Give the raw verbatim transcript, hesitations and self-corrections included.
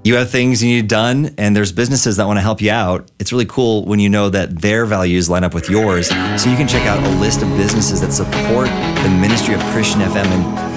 you have things you need done and there's businesses that want to help you out, it's really cool when you know that their values line up with yours. So you can check out a list of businesses that support the ministry of Christian F M and